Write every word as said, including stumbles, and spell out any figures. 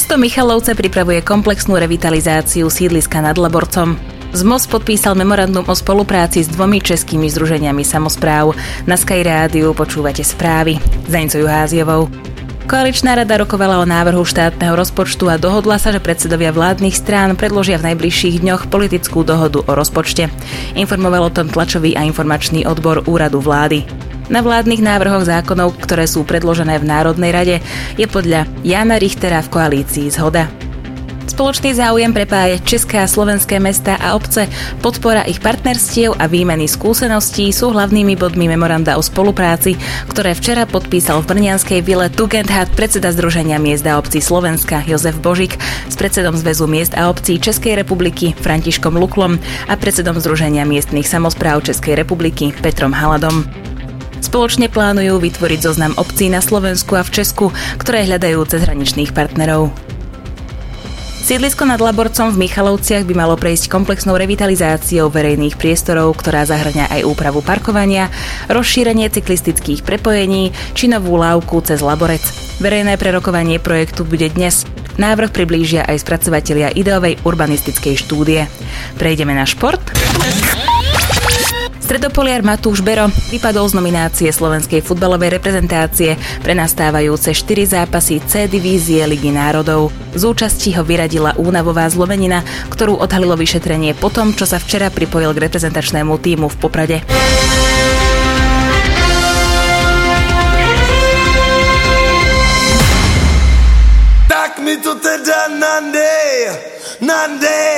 Mesto Michalovce pripravuje komplexnú revitalizáciu sídliska nad Laborcom. zet em o es podpísal memorandum o spolupráci s dvomi českými združeniami samospráv. Na Sky Rádiu počúvate správy s Denicou Juháziovou. Koaličná rada rokovala o návrhu štátneho rozpočtu a dohodla sa, že predsedovia vládnych strán predložia v najbližších dňoch politickú dohodu o rozpočte. Informoval o tom tlačový a informačný odbor Úradu vlády. Na vládnych návrhoch zákonov, ktoré sú predložené v Národnej rade, je podľa Jána Richtera v koalícii zhoda. Spoločný záujem prepájať české a slovenské mestá a obce, podpora ich partnerstiev a výmeny skúseností sú hlavnými bodmi memoranda o spolupráci, ktoré včera podpísal v brňanskej vile Tugendhat predseda Združenia miest a obcí Slovenska Jozef Božík s predsedom Zväzu miest a obcí Českej republiky Františkom Luklom a predsedom Združenia miestnych samospráv Českej republiky Petrom Haladom. Spoločne plánujú vytvoriť zoznam obcí na Slovensku a v Česku, ktoré hľadajú cezhraničných partnerov. Sídlisko nad Laborcom v Michalovciach by malo prejsť komplexnou revitalizáciou verejných priestorov, ktorá zahŕňa aj úpravu parkovania, rozšírenie cyklistických prepojení či novú lávku cez Laborec. Verejné prerokovanie projektu bude dnes. Návrh priblížia aj spracovatelia ideovej urbanistickej štúdie. Prejdeme na šport. Stredopoliar Matúš Bero vypadol z nominácie slovenskej futbalovej reprezentácie pre nastávajúce štyri zápasy C divízie Ligy národov. Z účasti ho vyradila únavová zlomenina, ktorú odhalilo vyšetrenie po tom, čo sa včera pripojil k reprezentačnému tímu v Poprade. Tak mi to teda nande, nande.